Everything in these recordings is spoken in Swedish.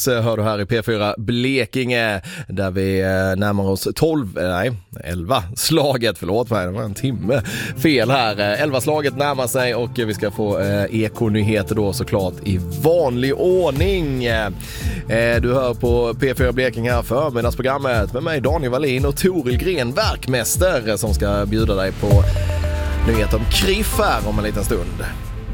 Dags hör du här i P4 Blekinge där vi närmar oss 11 slaget, förlåt mig, det var en timme fel här. 11 slaget närmar sig och vi ska få ekonyheter då såklart i vanlig ordning. Du hör på P4 Blekinge här förmiddagsprogrammet med mig Daniel Wallin och Toril Gren, verkmästare, som ska bjuda dig på nyheter om Kriff här om en liten stund.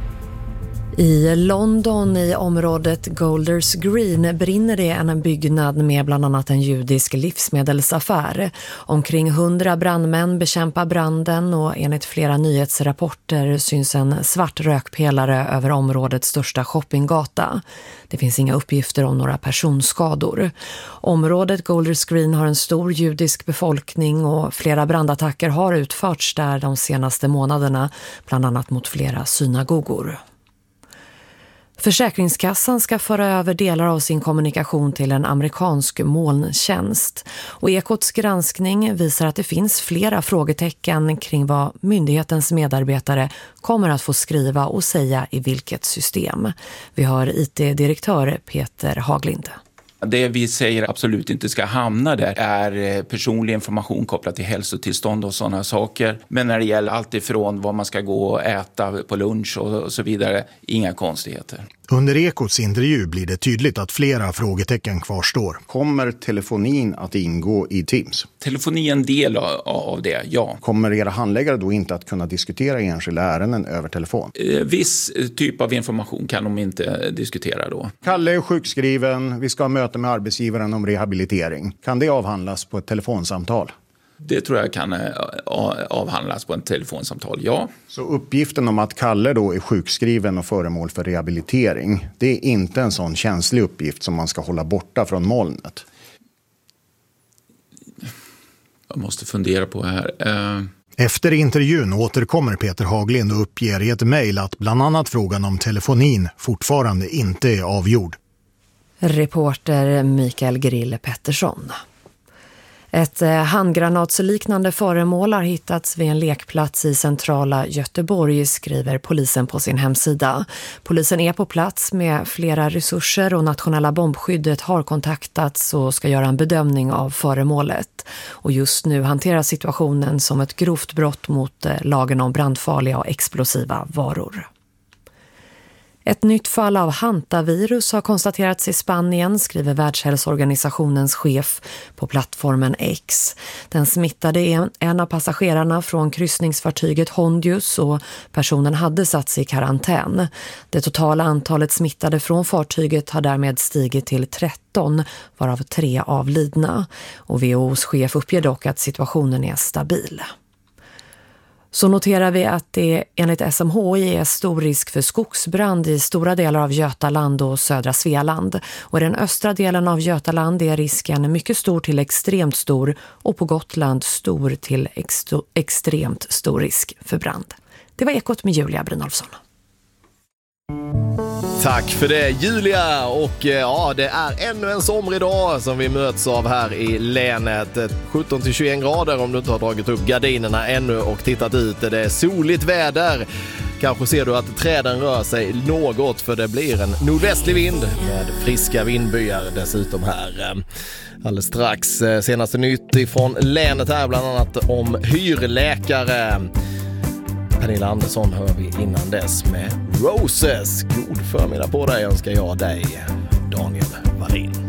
I London i området Golders Green brinner det en byggnad med bland annat en judisk livsmedelsaffär. Omkring 100 brandmän bekämpar branden och enligt flera nyhetsrapporter syns en svart rökpelare över områdets största shoppinggata. Det finns inga uppgifter om några personskador. Området Golders Green har en stor judisk befolkning och flera brandattacker har utförts där de senaste månaderna, bland annat mot flera synagogor. Försäkringskassan ska föra över delar av sin kommunikation till en amerikansk molntjänst. Och Ekots granskning visar att det finns flera frågetecken kring vad myndighetens medarbetare kommer att få skriva och säga i vilket system. Vi har IT-direktör Peter Haglind. Det vi säger absolut inte ska hamna där är personlig information kopplat till hälsotillstånd och sådana saker. Men när det gäller allt ifrån vad man ska gå och äta på lunch och så vidare, inga konstigheter. Under Ekots intervju blir det tydligt att flera frågetecken kvarstår. Kommer telefonin att ingå i Teams? Telefoni är en del av det, ja. Kommer era handläggare då inte att kunna diskutera enskilda ärenden över telefon? Viss typ av information kan de inte diskutera då. Kalle är sjukskriven, vi ska ha möte med arbetsgivaren om rehabilitering. Kan det avhandlas på ett telefonsamtal? Det tror jag kan avhandlas på en telefonsamtal, ja. Så uppgiften om att Kalle då är sjukskriven och föremål för rehabilitering, det är inte en sån känslig uppgift som man ska hålla borta från molnet? Jag måste fundera på här. Efter intervjun återkommer Peter Haglind och uppger i ett mejl att bland annat frågan om telefonin fortfarande inte är avgjord. Reporter Mikael Grill Pettersson. Ett handgranatsliknande föremål har hittats vid en lekplats i centrala Göteborg, skriver polisen på sin hemsida. Polisen är på plats med flera resurser och nationella bombskyddet har kontaktats och ska göra en bedömning av föremålet. Och just nu hanteras situationen som ett grovt brott mot lagen om brandfarliga och explosiva varor. Ett nytt fall av hantavirus har konstaterats i Spanien, skriver Världshälsoorganisationens chef på plattformen X. Den smittade en av passagerarna från kryssningsfartyget Hondius och personen hade satts i karantän. Det totala antalet smittade från fartyget har därmed stigit till 13, varav 3 avlidna. Och WHO:s chef uppger dock att situationen är stabil. Så noterar vi att det enligt SMHI är stor risk för skogsbrand i stora delar av Götaland och södra Svealand. Och i den östra delen av Götaland är risken mycket stor till extremt stor och på Gotland stor till extremt stor risk för brand. Det var Ekot med Julia Brynolfsson. Tack för det Julia, och ja, det är ännu en somrig dag som vi möts av här i länet. 17-21 grader om du inte har dragit upp gardinerna ännu och tittat ut. Det är soligt väder. Kanske ser du att träden rör sig något, för det blir en nordvästlig vind med friska vindbyar dessutom här. Alldeles strax senaste nytt ifrån länet här, bland annat om hyrläkare. Pernilla Andersson hör vi innan dess med Roses. God förmiddag på dig önskar jag dig, Daniel Wallin.